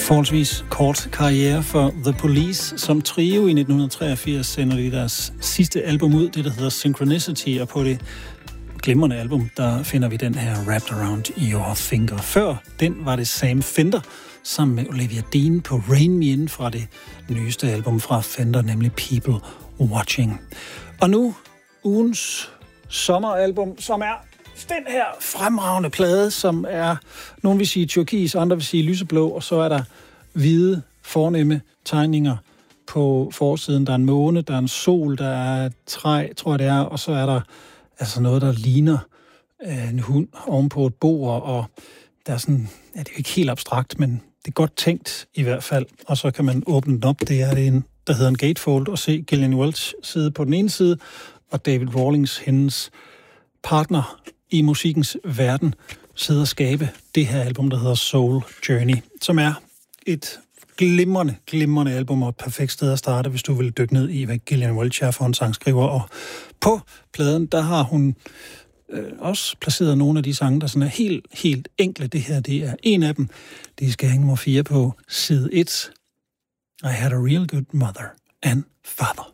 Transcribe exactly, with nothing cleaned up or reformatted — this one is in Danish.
Forholdsvis kort karriere for The Police. Som trio i nitten treogfirs sender de deres sidste album ud, det der hedder Synchronicity, og på det glimrende album, der finder vi den her Wrapped Around Your Finger. Før den var det Sam Fender sammen med Olivia Dean på Rain Me In fra det nyeste album fra Fender, nemlig People Watching. Og nu ugens sommeralbum, som er den her fremragende plade, som er, nogen vil sige turkis, andre vil sige lyseblå, og så er der hvide, fornemme tegninger på forsiden. Der er en måne, der er en sol, der er et træ, tror jeg det er, og så er der altså noget, der ligner en hund oven på et bord, og der er sådan, ja, det er jo ikke helt abstrakt, men det er godt tænkt i hvert fald, og så kan man åbne den op. Det er en, der hedder en gatefold, og se Gillian Welch sidde på den ene side, og David Rawlings, hendes partner i musikkens verden, sidder og skabe det her album, der hedder Soul Journey, som er et glimrende, glimrende album og et perfekt sted at starte, hvis du vil dykke ned i, hvad Gillian Welch er for en sangskriver. Og på pladen, der har hun øh, også placeret nogle af de sange, der sådan er helt, helt enkle. Det her, det er en af dem. Det skal hænge nummer fire på side et. I had a real good mother and father.